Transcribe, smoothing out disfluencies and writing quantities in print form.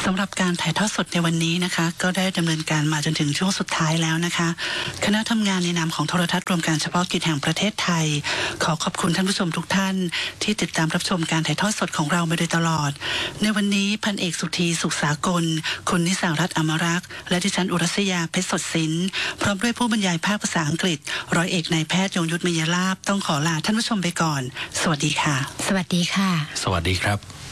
สำหรับการถ่ายทอดสดในวันนี้นะคะก็ได้ดำเนินการมาจนถึงช่วงสุดท้ายแล้วนะคะคณะทำงานในนามของโทรทัศน์รวมการเฉพาะกิจแห่งประเทศไทยขอขอบคุณท่านผู้ชมทุกท่านที่ติดตามรับชมการถ่ายทอดสดของเรามาโดยตลอดในวันนี้พันเอกสุธีสุขสากลคุณนิสารัตน์อมรักษ์และดิฉันอุรัสยาเพชรสดศิลป์พร้อมด้วยผู้บรรยายภาคภาษาอังกฤษร้อยเอกนายแพทย์ยงยุทธเมยลาภต้องขอลาท่านผู้ชมไปก่อนสวัสดีค่ะสวัสดีค่ะสวัสดีครับ